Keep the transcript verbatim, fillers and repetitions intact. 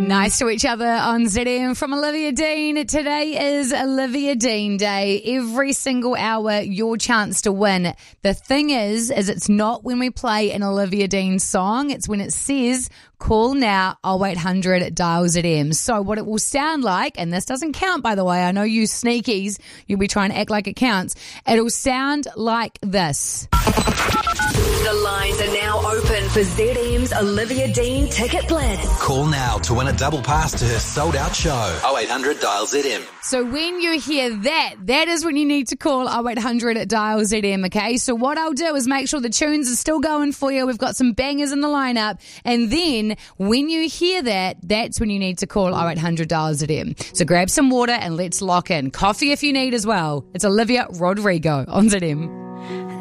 Nice to each other on Z M from Olivia Dean. Today is Olivia Dean Day. Every single hour, your chance to win. The thing is, is it's not when we play an Olivia Dean song. It's when it says, call now oh eight hundred dial Z M. So what it will sound like, and this doesn't count by the way, I know you sneakies, you'll be trying to act like it counts. It'll sound like this. The lines are now open for Z M's Olivia Dean Ticket Blitz. Call now to win a double pass to her sold-out show. oh eight hundred dial Z M. So when you hear that, that is when you need to call oh eight hundred dial Z M, okay? So what I'll do is make sure the tunes are still going for you. We've got some bangers in the lineup. And then when you hear that, that's when you need to call oh eight hundred dial Z M. So grab some water and let's lock in. Coffee if you need as well. It's Olivia Rodrigo on Z M.